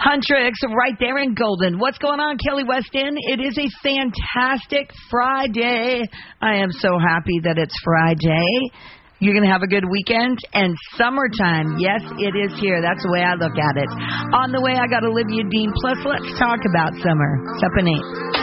Huntrix right there in Golden. What's going on, Kelly Weston? It is a fantastic Friday. I am so happy that it's Friday. You're going to have a good weekend. And summertime, yes, it is here. That's the way I look at it. On the way, I got Olivia Dean. Plus, let's talk about summer. It's up and 8.